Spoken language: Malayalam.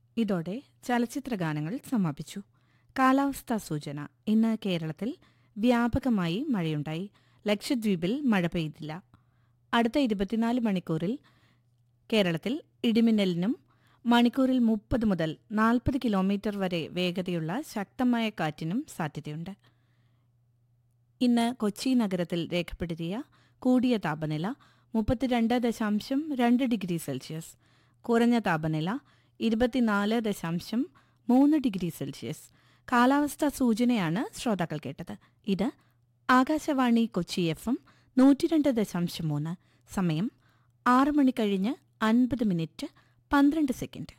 ഇതോടെ ചലച്ചിത്ര ഗാനങ്ങൾ സമാപിച്ചു. കാലാവസ്ഥാ സൂചന. ഇന്ന് കേരളത്തിൽ വ്യാപകമായി മഴയുണ്ടായി. ലക്ഷദ്വീപിൽ മഴ പെയ്തില്ല. അടുത്ത 24 മണിക്കൂറിൽ കേരളത്തിൽ ഇടിമിന്നലിനും മണിക്കൂറിൽ 30 മുതൽ 40 കിലോമീറ്റർ വരെ വേഗതയുള്ള ശക്തമായ കാറ്റിനും സാധ്യതയുണ്ട്. ഇന്ന് കൊച്ചി നഗരത്തിൽ രേഖപ്പെടുത്തിയ കൂടിയ താപനില 32.2 ഡിഗ്രി സെൽഷ്യസ്, കുറഞ്ഞ താപനില 24.3 ഡിഗ്രി സെൽഷ്യസ്. കാലാവസ്ഥാ സൂചനയാണ് ശ്രോതാക്കൾ കേട്ടത്. ഇത് ആകാശവാണി കൊച്ചി FM 102.3. സമയം 6 മണി കഴിഞ്ഞ് 50 മിനിറ്റ് 12 സെക്കൻഡ്.